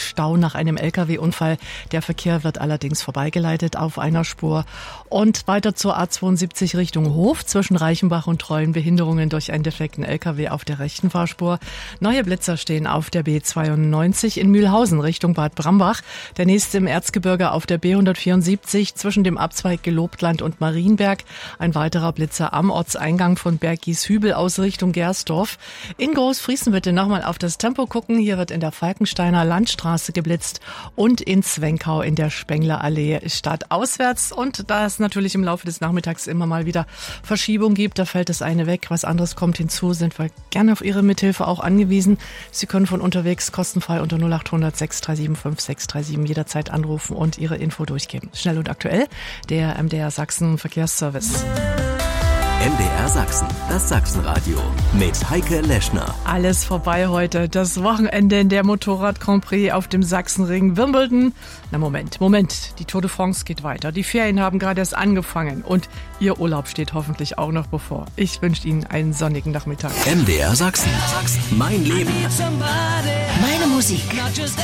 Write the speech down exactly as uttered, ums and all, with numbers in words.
Stau nach einem L K W-Unfall. Der Verkehr wird allerdings vorbeigeleitet auf einer Spur. Und weiter zur A zweiundsiebzig Richtung Hof. Zwischen Reichenbach und Treuen Behinderungen durch einen defekten L K W auf der rechten Fahrspur. Neue Blitzer stehen auf der B zweiundneunzig in Mühlhausen Richtung Bad Brambach. Der nächste im Erzgebirge auf der B hundertvierundsiebzig zwischen dem Abzweig Gelobtland und Marienberg. Ein weiterer Blitzer am Ortseingang von Berggieshübel aus Richtung Gersdorf. In Großfriesen bitte nochmal auf das Tempo gucken. Hier wird in der Falkensteiner Landstraße geblitzt und in Zwenkau in der Spenglerallee stadtauswärts. Und da es natürlich im Laufe des Nachmittags immer mal wieder Verschiebung gibt, da fällt das eine weg, was anderes kommt hinzu, sind wir gerne auf Ihre Mithilfe auch angewiesen. Sie können von unterwegs kostenfrei unter null acht hundert sechs drei sieben fünf sechs drei sieben jederzeit anrufen und Ihre Info durchgeben. Schnell und aktuell, der M D R Sachsen Verkehrsservice. M D R Sachsen, das Sachsenradio mit Heike Leschner. Alles vorbei heute. Das Wochenende in der Motorrad Grand Prix auf dem Sachsenring Wimbledon. Na Moment, Moment. Die Tour de France geht weiter. Die Ferien haben gerade erst angefangen und Ihr Urlaub steht hoffentlich auch noch bevor. Ich wünsche Ihnen einen sonnigen Nachmittag. M D R Sachsen. Mein Leben. Meine Musik.